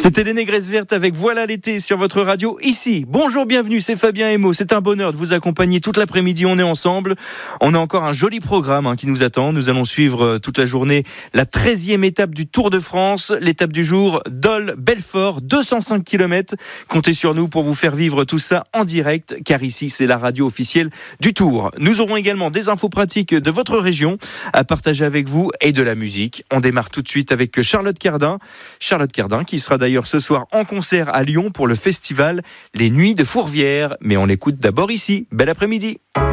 C'était les Négresses Vertes avec Voilà l'été sur votre radio ici. Bonjour, bienvenue, c'est Fabien Emo. C'est un bonheur de vous accompagner toute l'après-midi. On est ensemble. On a encore un joli programme qui nous attend. Nous allons suivre toute la journée la 13e étape du Tour de France. L'étape du jour, Dole-Belfort, 205 km. Comptez sur nous pour vous faire vivre tout ça en direct, car ici c'est la radio officielle du Tour. Nous aurons également des infos pratiques de votre région à partager avec vous et de la musique. On démarre tout de suite avec Charlotte Cardin. Charlotte Cardin qui sera d'ailleurs ce soir en concert à Lyon pour le festival Les Nuits de Fourvière. Mais on l'écoute d'abord ici. Bel après-midi.